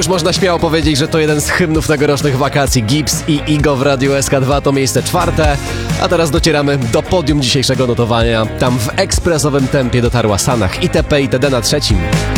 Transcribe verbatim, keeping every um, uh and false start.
można śmiało powiedzieć, że to jeden z hymnów tegorocznych wakacji. Gibbs i Igo w Radiu S K dwa to miejsce czwarte, a teraz docieramy do podium dzisiejszego notowania. Tam w ekspresowym tempie dotarła Sanach itp. itd. na trzecim.